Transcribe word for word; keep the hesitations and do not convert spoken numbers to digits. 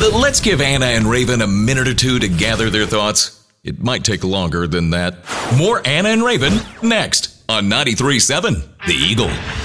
Uh, let's give Anna and Raven a minute or two to gather their thoughts. It might take longer than that. More Anna and Raven next on ninety-three point seven The Eagle.